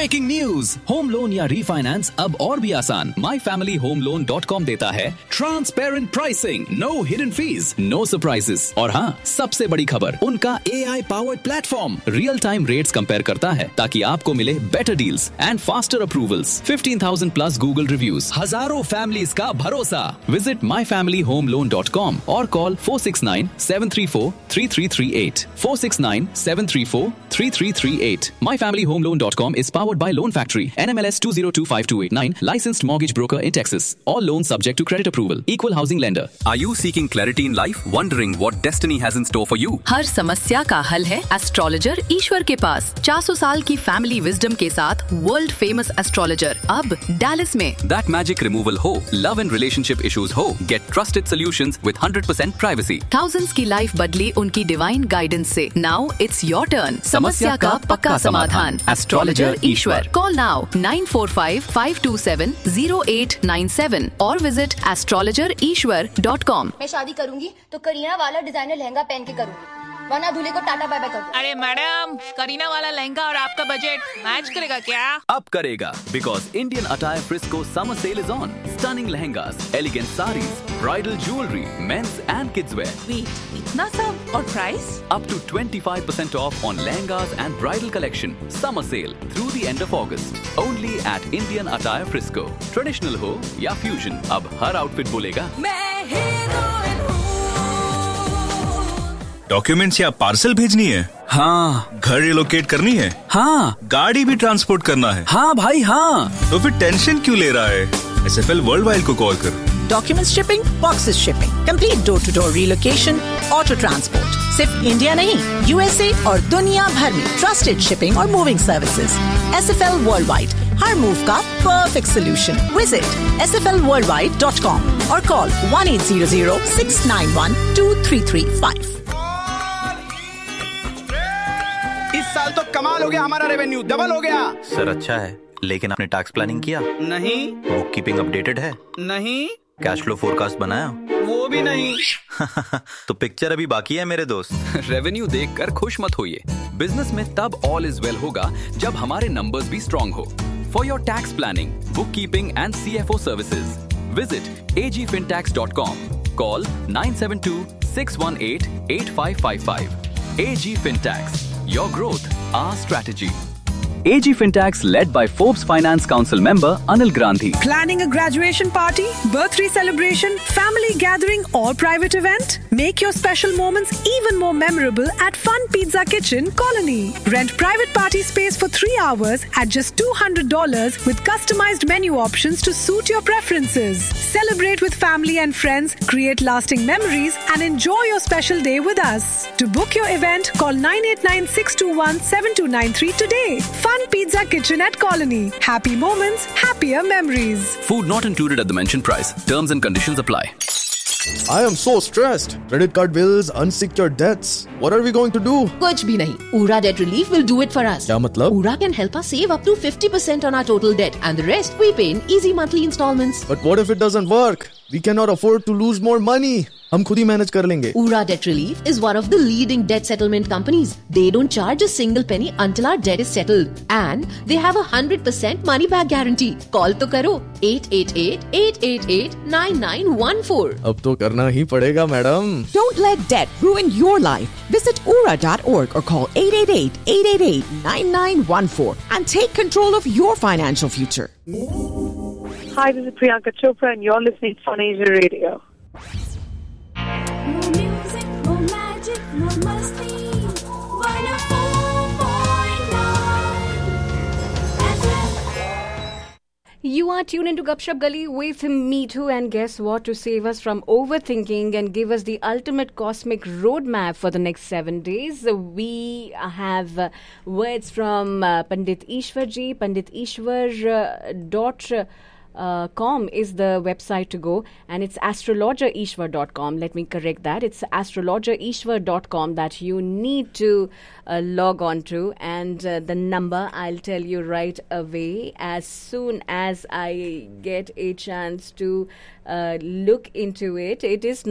Breaking news, home loan या refinance अब और भी आसान। myfamilyhomeloan.com देता है transparent pricing, no hidden fees, no surprises. और हाँ, सबसे बड़ी खबर, उनका AI powered platform real time rates compare करता है ताकि आपको मिले better deals and faster approvals. 15,000 plus Google reviews, हजारों फैमिलीज का भरोसा। विजिट myfamilyhomeloan.com और call 469-734-3338, 469-734-3338। myfamilyhomeloan.com is powered by Loan Factory, NMLS 20252889, licensed mortgage broker in Texas. All loans subject to credit approval. Equal housing lender. Are you seeking clarity in life? Wondering what destiny has in store for you? हर समस्या का हल है astrologer ईश्वर के पास। 400 साल की family wisdom के साथ world famous astrologer अब डैलस में। That magic removal हो, love and relationship issues हो, get trusted solutions with 100% privacy. Thousands की लाइफ बदली उनकी डिवाइन गाइडेंस से। Now it's your turn. समस्या का पक्का समाधान। एस्ट्रोलॉजर ईश्वर। Call now 945-527-0897 और विजिट astrologerishwar.com। मैं शादी करूंगी तो करीना वाला डिजाइनर लहंगा पहन के करूंगी, वरना दूल्हे को टाटा बाय बाय कर दूं। अरे मैडम, करीना वाला लहंगा और आपका बजट मैच करेगा क्या? अब करेगा, because Indian Attire Frisco summer sale is on. Stunning lehengas, elegant sarees, bridal jewelry, men's and kids wear. Wait, इतना सब और price? Up to 25% off on lehengas and bridal collection. Summer sale through the end of August. Only at Indian Attire Frisco. Traditional हो या fusion, अब हर outfit बोलेगा मैं heroine हूँ। Documents या पार्सल भेजनी है? हाँ। घर रिलोकेट करनी है? हाँ। गाड़ी भी ट्रांसपोर्ट करना है? हाँ भाई हाँ। तो फिर टेंशन क्यों ले रहा है? SFL वर्ल्डवाइड को कॉल कर। Document shipping, boxes shipping, complete door to door relocation, auto transport. सिर्फ इंडिया नहीं, USA और दुनिया भर में ट्रस्टेड शिपिंग और मूविंग सर्विसेज। SFL वर्ल्डवाइड, हर मूव का परफेक्ट सोल्यूशन। विजिट sflworldwide.com और कॉल 1800-691-2335। इस साल तो कमाल हो गया, हमारा रेवेन्यू डबल हो गया। सर अच्छा है, लेकिन आपने टैक्स प्लानिंग किया? नहीं। बुक कीपिंग अपडेटेड है? नहीं। कैश फ्लो फोरकास्ट बनाया? वो भी नहीं। तो पिक्चर अभी बाकी है मेरे दोस्त। रेवेन्यू देखकर खुश मत होइए। बिजनेस में तब ऑल इज वेल होगा जब हमारे नंबर्स भी स्ट्रॉन्ग हो। For your tax planning, book keeping and CFO services, visit agfintax.com. Call 972-618-8555. AG Fintax. Your growth, our strategy. AG Fintax, led by Forbes Finance Council member Anil Grandhi. Planning a graduation party, birthday celebration, family gathering or private event? Make your special moments even more memorable at Fun Pizza Kitchen, Colony. Rent private party space for 3 hours at just $200 with customized menu options to suit your preferences. Celebrate with family and friends, create lasting memories and enjoy your special day with us. To book your event, call 989-621-7293 today. Fun Pizza Kitchen at Colony. Happy moments, happier memories. Food not included at the mentioned price. Terms and conditions apply. I am so stressed. Credit card bills, unsecured debts. What are we going to do? कुछ भी नहीं. Ura Debt Relief will do it for us. क्या मतलब? Ura can help us save up to 50% on our total debt and the rest we pay in easy monthly installments. But what if it doesn't work? We cannot afford to lose more money. हम खुद ही manage कर लेंगे. Ura Debt Relief is one of the leading debt settlement companies. They don't charge a single penny until our debt is settled. And they have a 100% money back guarantee. Call तो करो 888-888-9914. अब तो करना ही पड़ेगा madam. Don't let debt ruin your life. Visit ura.org or call 888-888-9914 and take control of your financial future. Hi, this is Priyanka Chopra and you're listening to Fun Asia Radio. More music, more magic, more musty. 104.9 FM. You are tuned into Gupshup Gali with Meetu, and guess what? To save us from overthinking and give us the ultimate cosmic roadmap for the next 7 days, we have words from Pandit Ishwar ji. Pandit Ishwar com is the website to go, and it's astrologerishwar.com. Let me correct that. It's astrologerishwar.com that you need to log on to, and the number I'll tell you right away as soon as I get a chance to look into it. It is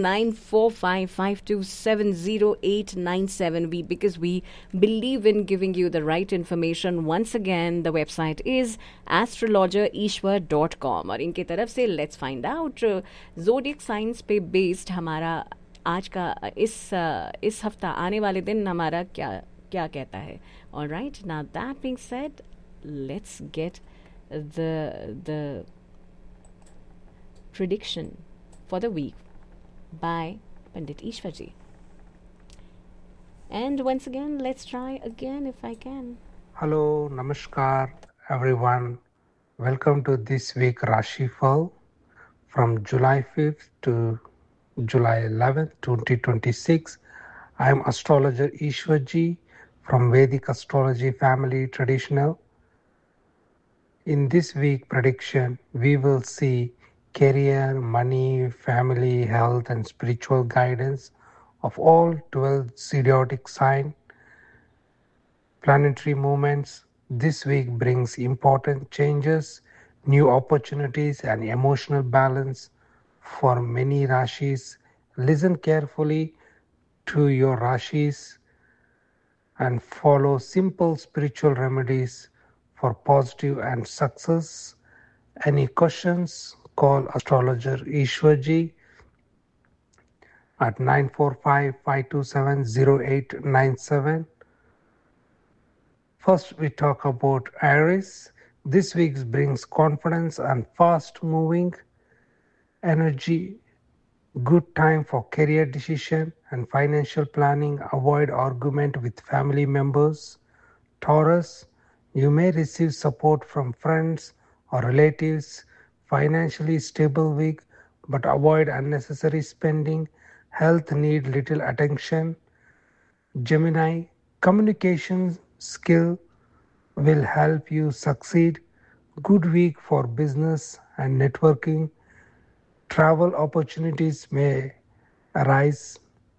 9455270897. Because we believe in giving you the right information. Once again, the website is astrologerishwar.com. और इनके तरफ से let's find out zodiac science पे based हमारा आज का इस हफ्ता आने वाले दिन हमारा क्या क्या कहता है. Alright, now that being said, let's get the prediction for the week by Pandit Ishwarji. And once again, let's try again if I can. Hello, namaskar everyone. Welcome to this week Rashi Fall from July 5th to July 11th, 2026. I am astrologer Ishwarji from Vedic Astrology Family Traditional. In this week prediction, we will see career, money, family, health, and spiritual guidance of all 12 zodiac sign. Planetary movements this week brings important changes, new opportunities, and emotional balance for many Rashis. Listen carefully to your Rashis and follow simple spiritual remedies for positive and success. Any questions? Call astrologer Ishwarji at 945-527-0897. First, we talk about Aries. This week brings confidence and fast-moving energy. Good time for career decision and financial planning. Avoid argument with family members. Taurus, you may receive support from friends or relatives. Financially stable week, but avoid unnecessary spending. Health need little attention. Gemini, communication skill will help you succeed. Good week for business and networking. Travel opportunities may arise.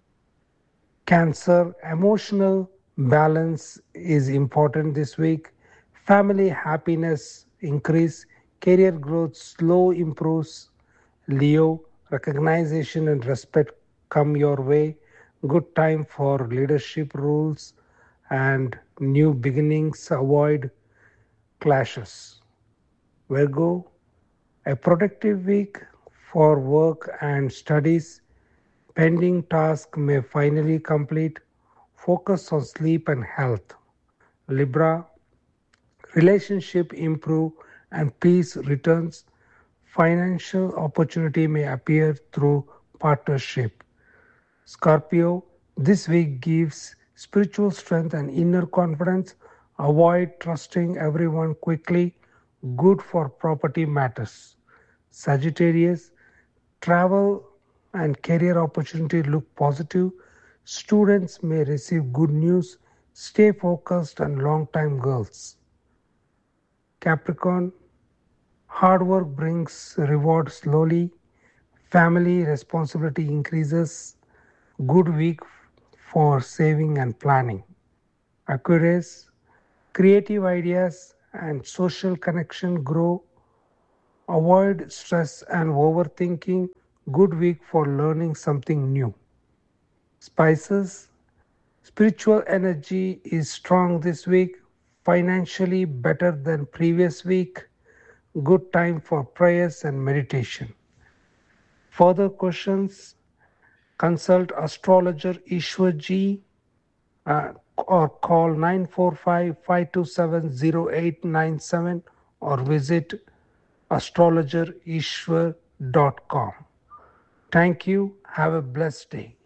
Cancer, emotional balance is important this week. Family happiness increase. Career growth slow improves. Leo, recognition and respect come your way. Good time for leadership roles and new beginnings. Avoid clashes. Virgo, a productive week for work and studies. Pending task may finally complete. Focus on sleep and health. Libra, relationship improve and peace returns. Financial opportunity may appear through partnership. Scorpio, this week gives spiritual strength and inner confidence. Avoid trusting everyone quickly. Good for property matters. Sagittarius, travel and career opportunity look positive. Students may receive good news. Stay focused and long-time goals. Capricorn, hard work brings reward slowly. Family responsibility increases. Good week for saving and planning. Aquarius, creative ideas and social connection grow. Avoid stress and overthinking. Good week for learning something new. Pisces, spiritual energy is strong this week. Financially better than previous week. Good time for prayers and meditation. Further questions? Consult astrologer Ishwarji or call 945-527-0897 or visit astrologerishwar.com. Thank you. Have a blessed day.